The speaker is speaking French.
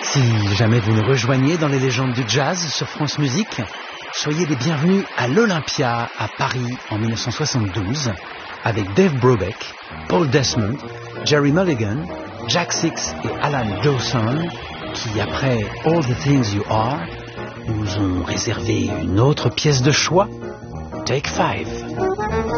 Si jamais vous nous rejoignez dans les légendes du jazz sur France Musique, soyez les bienvenus à l'Olympia à Paris en 1972 avec Dave Brubeck, Paul Desmond, Jerry Mulligan, Jack Six et Alan Dawson qui, après All the Things You Are, nous ont réservé une autre pièce de choix, Take 5.